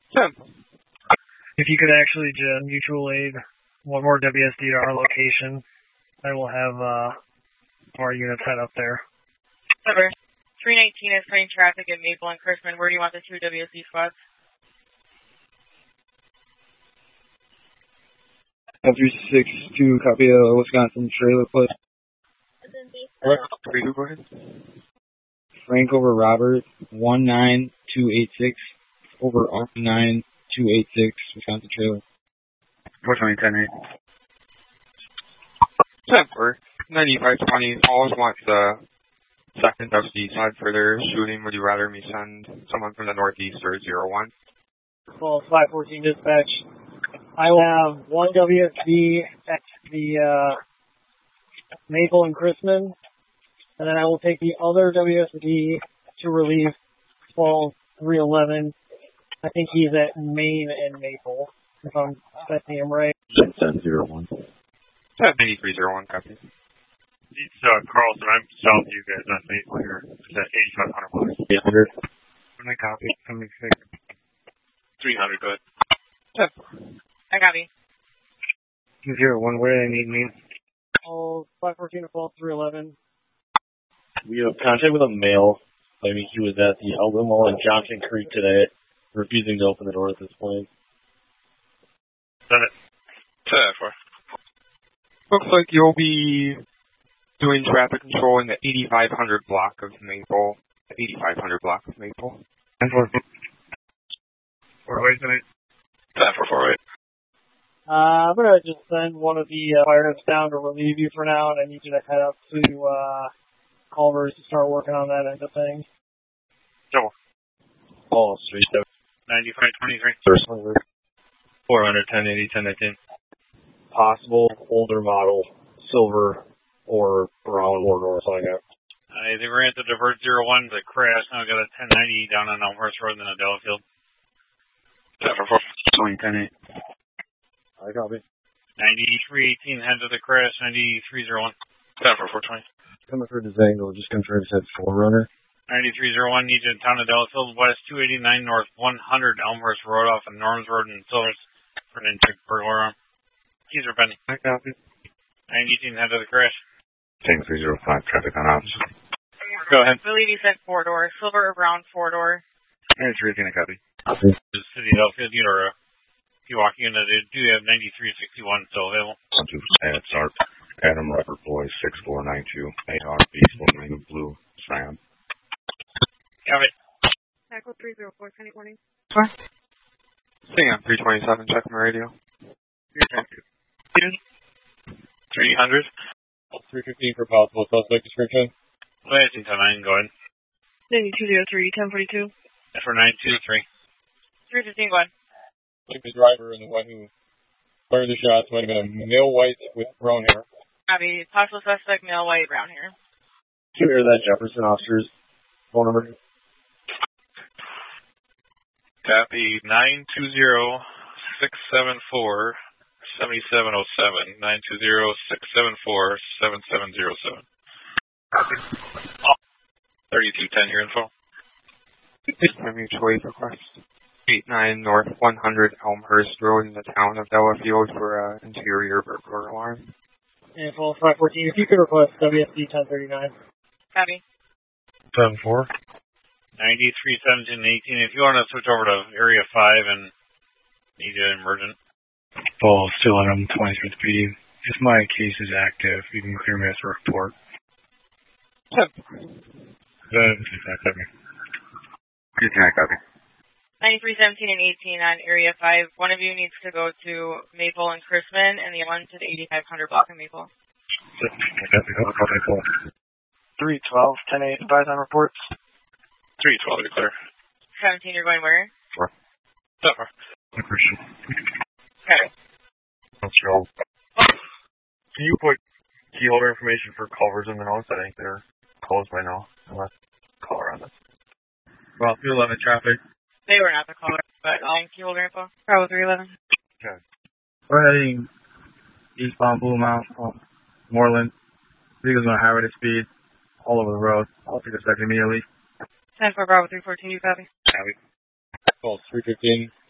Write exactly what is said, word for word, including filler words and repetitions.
ten. If you could actually just mutual aid one more W S D to our location, I will have uh, our units head up there. Over. three nineteen is putting traffic at Maple and Chrisman. Where do you want the two W S D spots? three six two, copy of Wisconsin trailer plate. Go ahead. Frank over Robert, one nine two eight six, over R nine two eight six, Wisconsin trailer. four twenty, ten eight. ten four. ninety-five twenty. Always want the second of the side for their shooting. Would you rather me send someone from the northeast or zero one? Well, five fourteen dispatch. I will have one W S D at the uh, Maple and Chrisman, and then I will take the other W S D to relieve twelve three eleven. I think he's at Maine and Maple, if I'm expecting him right. ten zero one. ten eighty-three zero one, copy. It's uh, Carlson. I'm south of you guys on Maple here. It's at eighty-five hundred blocks. eight hundred. When I copy, somebody say three hundred, go ahead. ten. I copy. Zero one, where do they need me? Oh, five fourteen to twelve three eleven. We have contact with a male claiming he was at the Alamo and Johnson Creek today, refusing to open the door at this point. Send it. ten four. Looks like you'll be doing traffic control in the eighty-five hundred block of Maple. The eighty-five hundred block of Maple. ten four. Four ways in it. ten four, four ways. Uh, I'm going to just send one of the uh, fires down to relieve you for now, and I need you to head up to uh, Culver's to start working on that end of things. Double. Oh, street. ninety-five twenty-three. four hundred, ten eighty, ten nineteen. Possible older model, silver or brown or north like that. Uh, they ran to divert zero one that crashed. Now I got a ten ninety down on Elmhurst Road in the Delafield. ten four, twenty, ten eight. I copy. ninety-three eighteen head to the crash. ninety-three zero one. ten four, four twenty. Coming through this angle, just confirm it's at Forerunner. ninety-three zero one, need you in town of Delafield, west two eighty-nine, north one hundred Elmhurst Road off of Norms Road in Silvers for an intake burglar alarm. Keys are pending. I copy. nine eighteen head to the crash. Tank three zero five, traffic on ops. Go ahead. I believe you said four door, silver or brown four door. ninety-three, can I copy? Copy. The city of Delafield, you know, uh, if you walk in, they do have ninety-three sixty-one still available. One two, and start. Adam Robert Boy, six four nine two, A R, Beast, Blue, Blue, Sam. Got it. Echo three zero four, ten warning. Staying on three twenty-seven, check my radio. three hundred. three fifteen for possible suspect description. nineteen ten nine, go ahead. ninety-two zero three, ten forty-two. For nine two three. three fifteen, go ahead. Like the driver and the one who fired the shots might have been a male white with brown hair. Copy. Possible suspect, male, white, brown hair. Can you hear that Jefferson officer's phone number? Copy. nine two zero, six seven four, seven seven zero seven. nine two zero, six seven four, seven seven zero seven. thirty-two ten, your info. My mutual aid request. eight nine North one hundred Elmhurst Road in the town of Delafield for an uh, interior burglar alarm. And full five fourteen, if you could request W S D ten thirty-nine. Copy. seven four. ninety-three seventeen eighteen. If you want to switch over to area five and need an emergent. Full still on twenty-fifth P D. If my case is active, you can clear me as a report. Then, copy. Good night, copy. ninety-three seventeen and eighteen on area five. One of you needs to go to Maple and Chrisman, and the other one to the eighty-five hundred block of Maple. three twelve, ten eight, advise on reports. three twelve, you're clear. seventeen, you're going where? Four. Four. Okay. Let's go. Can you put key holder information for Culver's in the notes? I think they're closed by now, unless color on it. Well, two eleven traffic. They were not the caller, but um, key holder info. Bravo three eleven. Okay. We're heading eastbound Blue Mount, oh, Moreland. Vehicles on high rate of speed, all over the road. I'll take a second immediately. ten four Bravo three fourteen, you copy? Copy. Well, three fifteen.